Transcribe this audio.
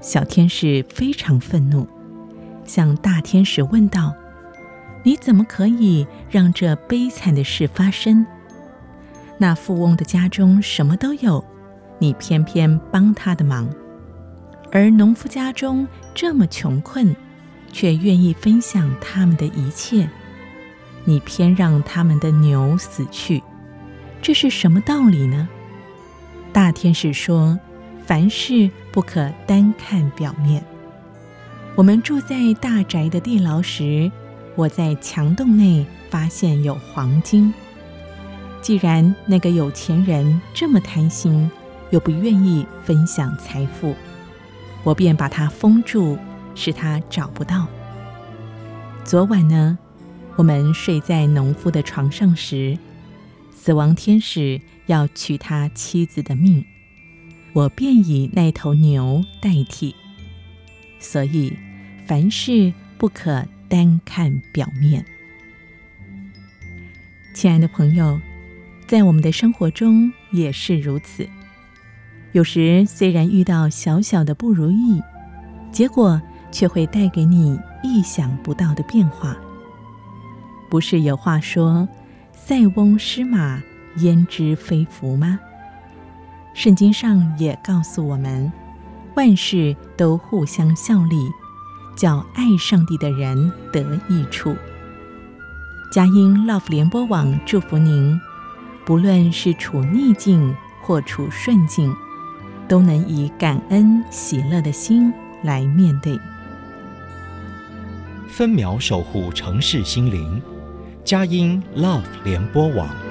小天使非常愤怒，向大天使问道：你怎么可以让这悲惨的事发生？那富翁的家中什么都有，你偏偏帮他的忙，而农夫家中这么穷困，却愿意分享他们的一切，你偏让他们的牛死去，这是什么道理呢？大天使说，凡事不可单看表面。我们住在大宅的地牢时，我在墙洞内发现有黄金。既然那个有钱人这么贪心，又不愿意分享财富，我便把他封住，使他找不到。昨晚呢，我们睡在农夫的床上时，死亡天使要取他妻子的命，我便以那头牛代替。所以凡事不可单看表面。亲爱的朋友，在我们的生活中也是如此。有时虽然遇到小小的不如意，结果却会带给你意想不到的变化。不是有话说塞翁失马焉知非福吗？圣经上也告诉我们，万事都互相效力，叫爱上帝的人得益处。佳音 Love 联播网祝福您，不论是处逆境或处顺境，都能以感恩喜乐的心来面对。 分秒守护城市心灵，佳音 Love 联播网。